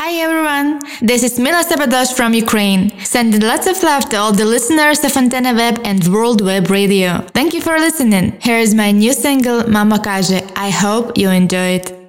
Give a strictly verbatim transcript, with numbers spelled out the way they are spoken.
Hi everyone, this is Mila Sabadosh from Ukraine, sending lots of love to all the listeners of Antenna Web and World Web Radio. Thank you for listening. Here is my new single, Mama Każe. I hope you enjoy it.